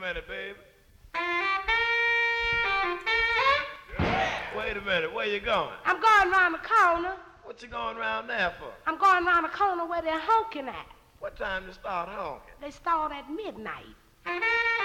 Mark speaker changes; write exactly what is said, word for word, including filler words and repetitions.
Speaker 1: minute, baby. Wait a minute, where you going?
Speaker 2: I'm going around the corner.
Speaker 1: What you going around there for?
Speaker 2: I'm going around the corner where they're honking at.
Speaker 1: What time you start honking?
Speaker 2: They start at midnight.